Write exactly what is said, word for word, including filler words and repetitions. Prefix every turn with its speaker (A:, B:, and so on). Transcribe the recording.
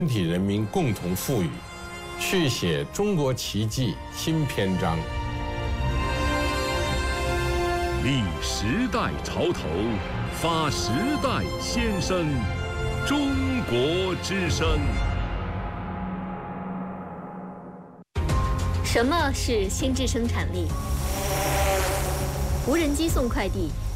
A: 全体人民共同富裕，续写中国奇迹新篇章。
B: 立时代潮头，发时代先声，中国之声。
C: 什么是心智生产力？无人机送快递，